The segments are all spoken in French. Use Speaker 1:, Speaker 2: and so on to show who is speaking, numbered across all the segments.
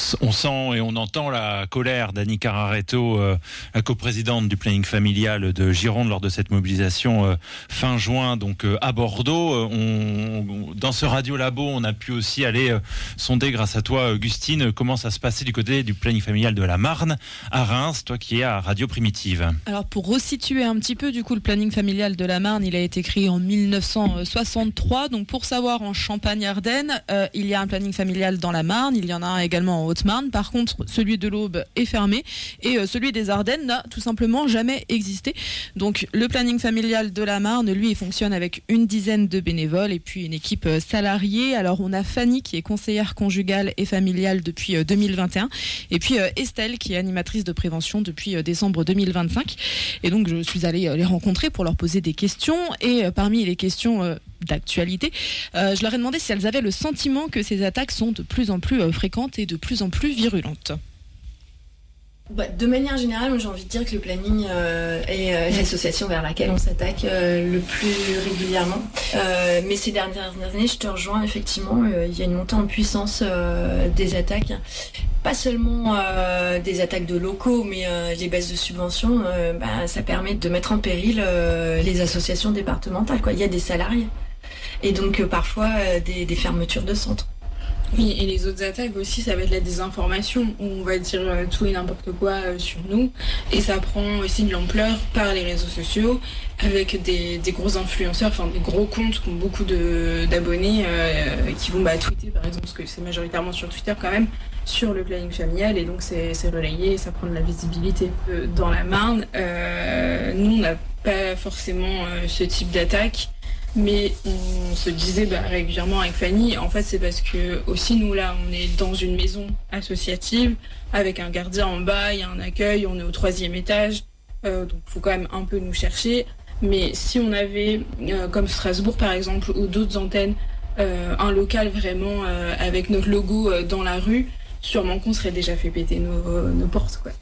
Speaker 1: On sent et on entend la colère d'Annie Cararetto, la coprésidente du planning familial de Gironde lors de cette mobilisation fin juin, donc à Bordeaux. Dans ce Radio Labo, on a pu aussi aller sonder grâce à toi, Augustine, comment ça se passait du côté du planning familial de la Marne, à Reims, toi qui es à Radio Primitive.
Speaker 2: Alors pour resituer un petit peu, du coup, le planning familial de la Marne, il a été créé en 1963. Donc pour savoir, en Champagne-Ardenne, il y a un planning familial dans la Marne, il y en a un également en Haute-Marne. Par contre, celui de l'Aube est fermé et celui des Ardennes n'a tout simplement jamais existé. Donc le planning familial de la Marne, lui, il fonctionne avec une dizaine de bénévoles et puis une équipe salariée. Alors on a Fanny qui est conseillère conjugale et familiale depuis 2021 et puis Estelle qui est animatrice de prévention depuis décembre 2025. Et donc je suis allée les rencontrer pour leur poser des questions et parmi les questions d'actualité, je leur ai demandé si elles avaient le sentiment que ces attaques sont de plus en plus fréquentes et de plus en plus virulentes.
Speaker 3: De manière générale, j'ai envie de dire que le planning est l'association vers laquelle on s'attaque le plus régulièrement. Mais ces dernières années, je te rejoins, effectivement, il y a une montée en puissance des attaques. Pas seulement des attaques de locaux, mais les baisses de subventions, ça permet de mettre en péril les associations départementales, quoi. Il y a des salariés. Et donc parfois des fermetures de centres.
Speaker 4: Oui, et les autres attaques aussi, ça va être la désinformation, où on va dire tout et n'importe quoi sur nous. Et ça prend aussi de l'ampleur par les réseaux sociaux, avec des gros influenceurs, enfin des gros comptes qui ont beaucoup d'abonnés, qui vont tweeter par exemple, parce que c'est majoritairement sur Twitter quand même, sur le planning familial, et donc c'est relayé, et ça prend de la visibilité. Dans la Marne, nous on n'a pas forcément ce type d'attaque. Mais on se disait régulièrement avec Fanny, en fait c'est parce que aussi nous là on est dans une maison associative avec un gardien en bas, il y a un accueil, on est au 3e étage, donc il faut quand même un peu nous chercher. Mais si on avait, comme Strasbourg par exemple, ou d'autres antennes, un local vraiment avec notre logo dans la rue, sûrement qu'on serait déjà fait péter nos portes, quoi.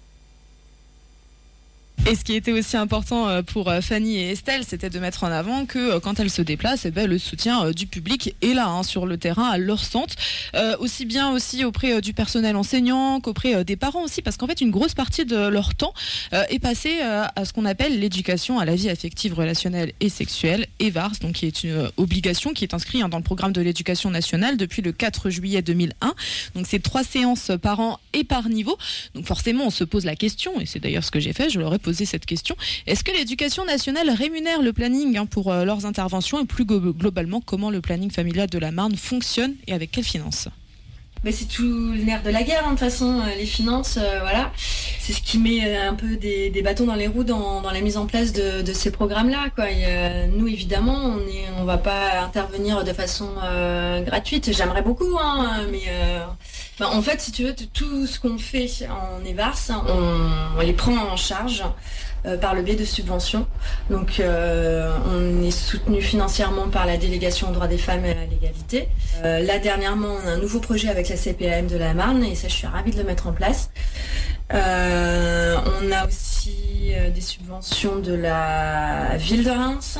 Speaker 2: Et ce qui était aussi important pour Fanny et Estelle, c'était de mettre en avant que quand elles se déplacent, le soutien du public est là, sur le terrain, à leur centre, aussi bien aussi auprès du personnel enseignant qu'auprès des parents aussi, parce qu'en fait une grosse partie de leur temps est passée à ce qu'on appelle l'éducation à la vie affective, relationnelle et sexuelle, EVARS, donc qui est une obligation qui est inscrite dans le programme de l'éducation nationale depuis le 4 juillet 2001. Donc c'est 3 séances par an et par niveau. Donc forcément on se pose la question, et c'est d'ailleurs ce que j'ai fait, je leur ai posé cette question. Est-ce que l'éducation nationale rémunère le planning pour leurs interventions, et plus globalement comment le planning familial de la Marne fonctionne et avec quelles finances?
Speaker 3: C'est tout le nerf de la guerre, de toute façon, les finances, voilà. C'est ce qui met un peu des bâtons dans les roues dans la mise en place de ces programmes-là, quoi. Et, nous, évidemment, on va pas intervenir de façon gratuite. J'aimerais beaucoup, mais en fait, si tu veux, tout ce qu'on fait en EVARS, on les prend en charge par le biais de subventions. Donc on est soutenu financièrement par la délégation aux droits des femmes et à l'égalité. Là dernièrement on a un nouveau projet avec la CPAM de la Marne, et ça je suis ravie de le mettre en place. On a aussi des subventions de la ville de Reims.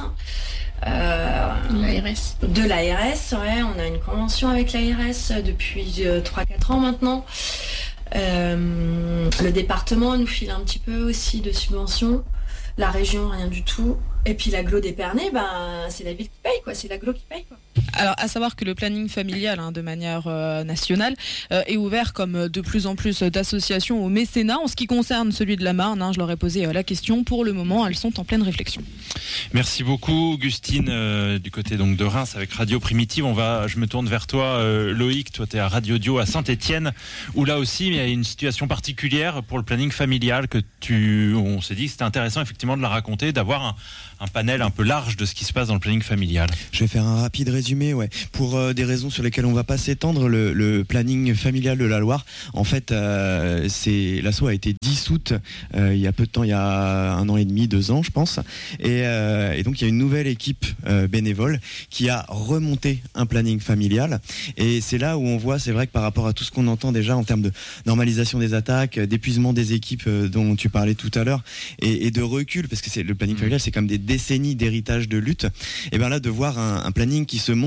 Speaker 4: L'ARS.
Speaker 3: De l'ARS, ouais, on a une convention avec l'ARS depuis 3-4 ans maintenant. Le département nous file un petit peu aussi de subventions, la région rien du tout, et puis l'agglo d'Épernay, c'est la ville qui paye, quoi, c'est l'agglo qui paye, quoi.
Speaker 2: Alors, à savoir que le planning familial, de manière nationale, est ouvert comme de plus en plus d'associations au mécénat. En ce qui concerne celui de la Marne, je leur ai posé la question. Pour le moment, elles sont en pleine réflexion.
Speaker 1: Merci beaucoup, Augustine, du côté donc de Reims avec Radio Primitive. Je me tourne vers toi, Loïc. Toi, tu es à Radio Dio à Saint-Étienne, où là aussi, il y a une situation particulière pour le planning familial on s'est dit que c'était intéressant effectivement de la raconter, d'avoir un panel un peu large de ce qui se passe dans le planning familial.
Speaker 5: Je vais faire un rapide résumé, ouais. Pour des raisons sur lesquelles on va pas s'étendre, le planning familial de la Loire, en fait, l'asso a été dissoute il y a peu de temps, il y a 1 an et demi, 2 ans, je pense. Et donc il y a une nouvelle équipe bénévole qui a remonté un planning familial. Et c'est là où on voit, c'est vrai que par rapport à tout ce qu'on entend déjà en termes de normalisation des attaques, d'épuisement des équipes dont tu parlais tout à l'heure, et de recul, parce que le planning familial, c'est comme des décennies d'héritage de lutte. Et bien là, de voir un planning qui se monte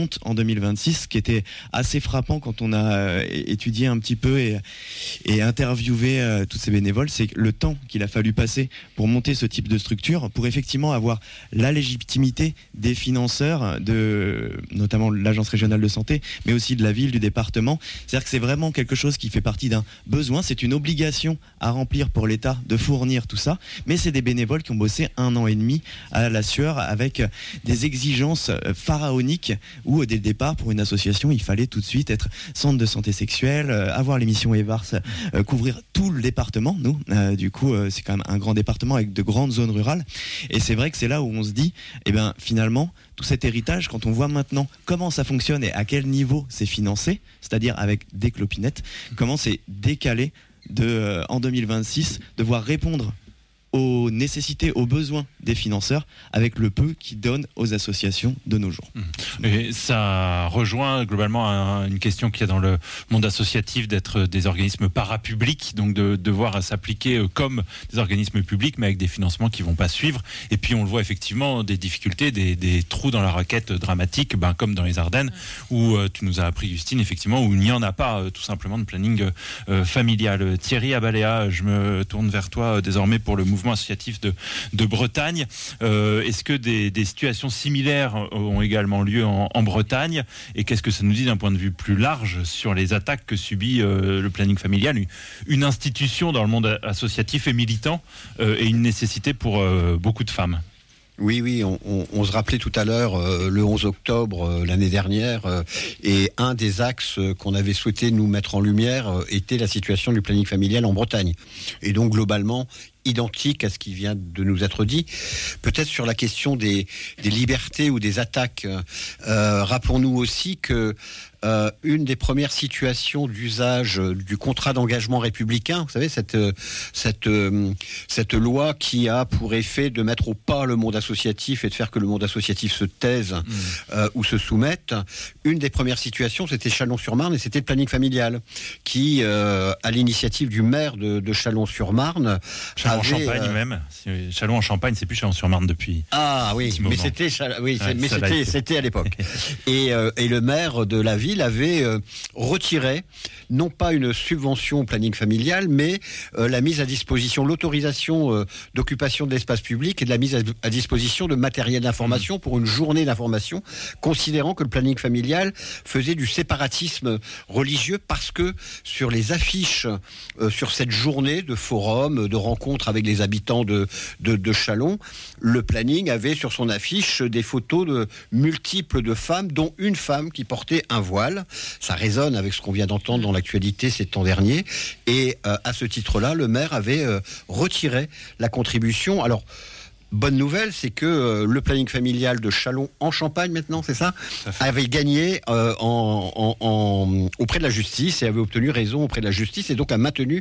Speaker 5: compte en 2026, ce qui était assez frappant quand on a étudié un petit peu et interviewé tous ces bénévoles, c'est le temps qu'il a fallu passer pour monter ce type de structure, pour effectivement avoir la légitimité des financeurs, notamment l'Agence régionale de santé, mais aussi de la ville, du département. C'est-à-dire que c'est vraiment quelque chose qui fait partie d'un besoin, c'est une obligation à remplir pour l'État de fournir tout ça, mais c'est des bénévoles qui ont bossé 1 an et demi à la sueur avec des exigences pharaoniques où dès le départ pour une association il fallait tout de suite être centre de santé sexuelle, avoir l'émission EVARS, couvrir tout le département. Nous du coup c'est quand même un grand département avec de grandes zones rurales, et c'est vrai que c'est là où on se dit finalement tout cet héritage, quand on voit maintenant comment ça fonctionne et à quel niveau c'est financé, c'est-à-dire avec des clopinettes, comment c'est décalé en 2026 devoir répondre aux nécessités, aux besoins des financeurs avec le peu qu'ils donnent aux associations de nos jours.
Speaker 1: Et ça rejoint globalement une question qu'il y a dans le monde associatif d'être des organismes parapublics, donc de devoir s'appliquer comme des organismes publics mais avec des financements qui ne vont pas suivre. Et puis on le voit effectivement, des difficultés, des trous dans la raquette dramatiques, comme dans les Ardennes où tu nous as appris, Justine, effectivement, où il n'y en a pas tout simplement de planning familial. Thierry Abaléa, je me tourne vers toi désormais pour le mouvement associatif de Bretagne. Est-ce que des situations similaires ont également lieu en Bretagne, et qu'est-ce que ça nous dit d'un point de vue plus large sur les attaques que subit le planning familial, une institution dans le monde associatif et militant, et une nécessité pour beaucoup de femmes?
Speaker 6: Oui, on se rappelait tout à l'heure le 11 octobre l'année dernière, et un des axes qu'on avait souhaité nous mettre en lumière était la situation du planning familial en Bretagne. Et donc globalement identique à ce qui vient de nous être dit. Peut-être sur la question des libertés ou des attaques, rappelons-nous aussi que une des premières situations d'usage du contrat d'engagement républicain, vous savez, cette loi qui a pour effet de mettre au pas le monde associatif et de faire que le monde associatif se taise ou se soumette, une des premières situations, c'était Châlons-sur-Marne, et c'était le planning familial qui, à l'initiative du maire de Châlons-sur-Marne,
Speaker 1: Châlons-en-Champagne même. Châlons-en-Champagne, c'est plus Châlons-sur-Marne depuis.
Speaker 6: Ah oui, mais c'était à l'époque. Et le maire de la ville avait retiré non pas une subvention au planning familial, mais la mise à disposition, l'autorisation d'occupation de l'espace public et de la mise à disposition de matériel d'information pour une journée d'information, considérant que le planning familial faisait du séparatisme religieux, parce que sur les affiches sur cette journée de forum, de rencontres avec les habitants de Châlons, le planning avait sur son affiche des photos multiples de femmes, dont une femme qui portait un voile. Ça résonne avec ce qu'on vient d'entendre dans l'actualité ces temps derniers, et à ce titre-là, le maire avait retiré la contribution. Alors, bonne nouvelle, c'est que le planning familial de Châlons en Champagne, maintenant, c'est ça, avait gagné auprès de la justice, et avait obtenu raison auprès de la justice, et donc a maintenu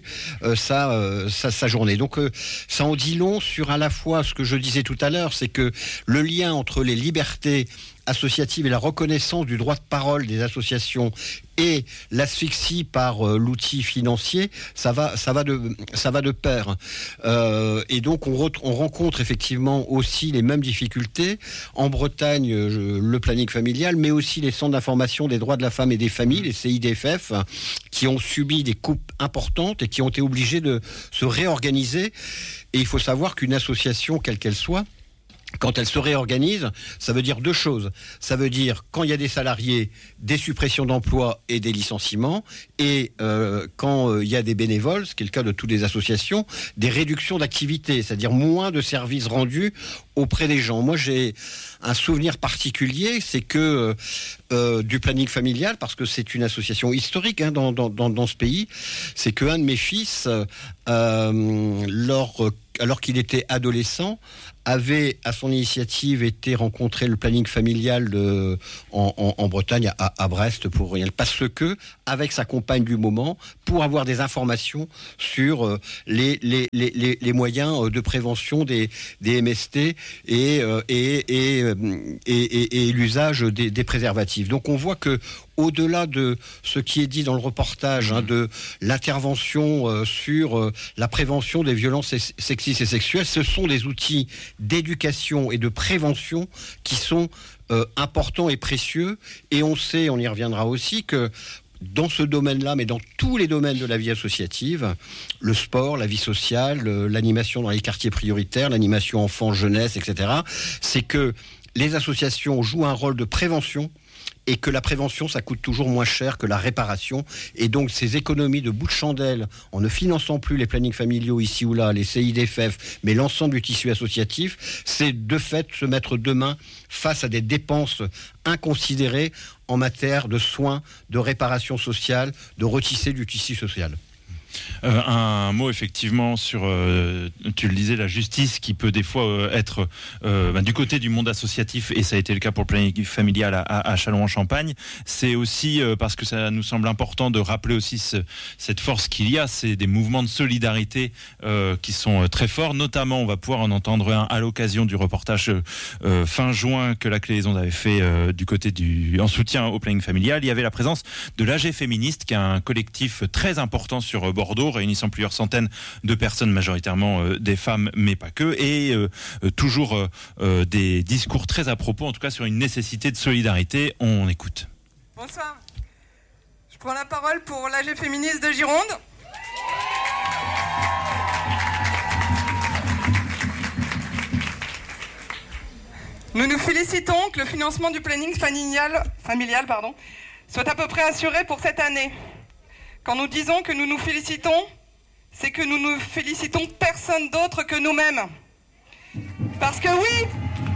Speaker 6: sa journée. Donc ça en dit long sur à la fois ce que je disais tout à l'heure, c'est que le lien entre les libertés associative et la reconnaissance du droit de parole des associations et l'asphyxie par l'outil financier, ça va de pair. Et donc on rencontre effectivement aussi les mêmes difficultés en Bretagne, le planning familial, mais aussi les centres d'information des droits de la femme et des familles, les CIDFF, qui ont subi des coupes importantes et qui ont été obligés de se réorganiser. Et il faut savoir qu'une association, quelle qu'elle soit, quand elle se réorganise, ça veut dire deux choses. Ça veut dire, quand il y a des salariés, des suppressions d'emplois et des licenciements, et quand il y a des bénévoles, ce qui est le cas de toutes les associations, des réductions d'activité, c'est-à-dire moins de services rendus auprès des gens. Moi, j'ai un souvenir particulier, c'est que du planning familial, parce que c'est une association historique dans ce pays, c'est qu'un de mes fils, alors qu'il était adolescent, avait à son initiative été rencontrer le planning familial en Bretagne, à Brest, pour rien, parce que avec sa compagne du moment, pour avoir des informations sur les moyens de prévention des MST et l'usage des préservatifs. Donc on voit que au-delà de ce qui est dit dans le reportage, de l'intervention sur la prévention des violences sexistes et sexuelles, ce sont des outils d'éducation et de prévention qui sont important et précieux. Et on sait, on y reviendra aussi, que dans ce domaine-là, mais dans tous les domaines de la vie associative, le sport, la vie sociale, l'animation dans les quartiers prioritaires, l'animation enfants, jeunesse, etc., c'est que les associations jouent un rôle de prévention et que la prévention, ça coûte toujours moins cher que la réparation. Et donc, ces économies de bout de chandelle, en ne finançant plus les plannings familiaux ici ou là, les CIDFF, mais l'ensemble du tissu associatif, c'est de fait se mettre demain face à des dépenses inconsidérées en matière de soins, de réparation sociale, de retisser du tissu social.
Speaker 1: Un mot effectivement sur, tu le disais, la justice qui peut des fois être du côté du monde associatif, et ça a été le cas pour le planning familial à Châlons-en-Champagne. C'est aussi parce que ça nous semble important de rappeler aussi cette force qu'il y a, c'est des mouvements de solidarité qui sont très forts. Notamment, on va pouvoir en entendre un à l'occasion du reportage fin juin que la Clé des Ondes avait fait du côté en soutien au planning familial. Il y avait la présence de l'AG Féministe, qui est un collectif très important sur Bordeaux, réunissant plusieurs centaines de personnes, majoritairement des femmes, mais pas que, et toujours des discours très à propos, en tout cas sur une nécessité de solidarité. On écoute.
Speaker 7: Bonsoir. Je prends la parole pour l'AG Féministe de Gironde. Nous nous félicitons que le financement du planning familial soit à peu près assuré pour cette année. Quand nous disons que nous nous félicitons, c'est que nous ne félicitons personne d'autre que nous-mêmes. Parce que oui,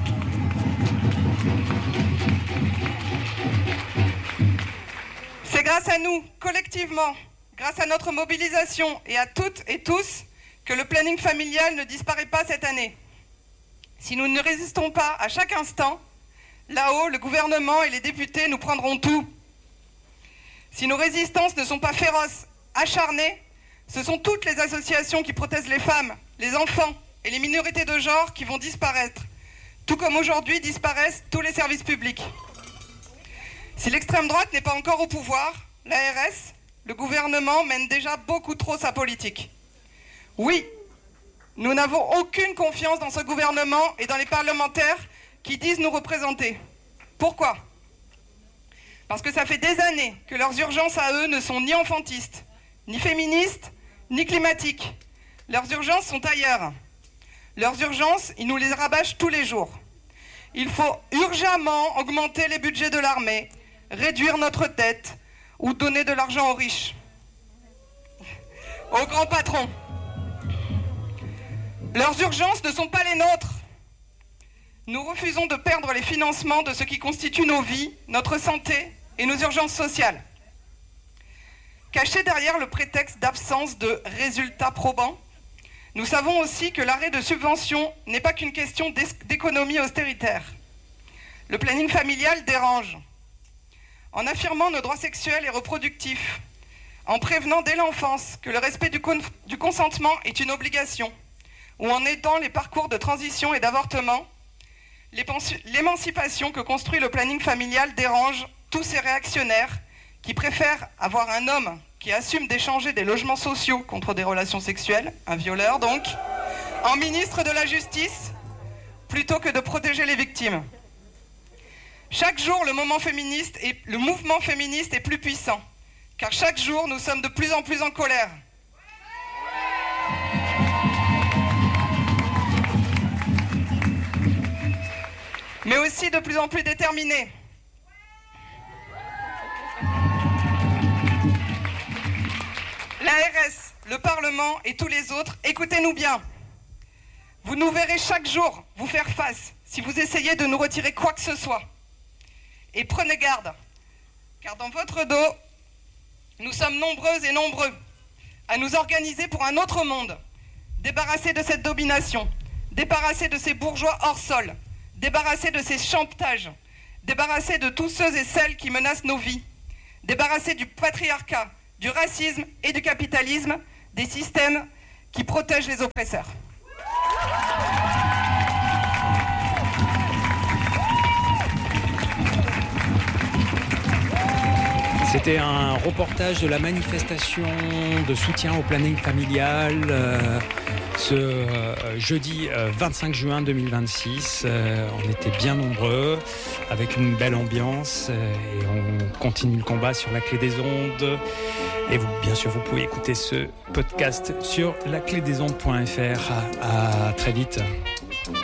Speaker 7: c'est grâce à nous, collectivement, grâce à notre mobilisation et à toutes et tous, que le planning familial ne disparaît pas cette année. Si nous ne résistons pas à chaque instant, là-haut, le gouvernement et les députés nous prendront tout. Si nos résistances ne sont pas féroces, acharnées, ce sont toutes les associations qui protègent les femmes, les enfants et les minorités de genre qui vont disparaître, tout comme aujourd'hui disparaissent tous les services publics. Si l'extrême droite n'est pas encore au pouvoir, l'ARS, le gouvernement mène déjà beaucoup trop sa politique. Oui, nous n'avons aucune confiance dans ce gouvernement et dans les parlementaires qui disent nous représenter. Pourquoi ? Parce que ça fait des années que leurs urgences à eux ne sont ni enfantistes, ni féministes, ni climatiques. Leurs urgences sont ailleurs. Leurs urgences, ils nous les rabâchent tous les jours. Il faut urgemment augmenter les budgets de l'armée, réduire notre dette ou donner de l'argent aux riches, aux grands patrons. Leurs urgences ne sont pas les nôtres. Nous refusons de perdre les financements de ce qui constitue nos vies, notre santé et nos urgences sociales. Cachés derrière le prétexte d'absence de résultats probants, nous savons aussi que l'arrêt de subventions n'est pas qu'une question d'économie austéritaire. Le planning familial dérange. En affirmant nos droits sexuels et reproductifs, en prévenant dès l'enfance que le respect du consentement est une obligation, ou en aidant les parcours de transition et d'avortement, l'émancipation que construit le planning familial dérange tous ces réactionnaires qui préfèrent avoir un homme qui assume d'échanger des logements sociaux contre des relations sexuelles, un violeur donc, en ministre de la Justice, plutôt que de protéger les victimes. Chaque jour, le mouvement féministe est plus puissant, car chaque jour, nous sommes de plus en plus en colère. Mais aussi de plus en plus déterminés. L'ARS, le Parlement et tous les autres, écoutez-nous bien. Vous nous verrez chaque jour vous faire face si vous essayez de nous retirer quoi que ce soit. Et prenez garde, car dans votre dos, nous sommes nombreuses et nombreux à nous organiser pour un autre monde, débarrassés de cette domination, débarrassés de ces bourgeois hors sol, débarrassés de ces chantages, débarrassés de tous ceux et celles qui menacent nos vies, débarrassés du patriarcat, du racisme et du capitalisme, des systèmes qui protègent les oppresseurs.
Speaker 8: C'était un reportage de la manifestation de soutien au planning familial ce jeudi 25 juin 2026. On était bien nombreux avec une belle ambiance et on continue le combat sur la clé des ondes. Et vous, bien sûr, vous pouvez écouter ce podcast sur laclédesondes.fr. À très vite.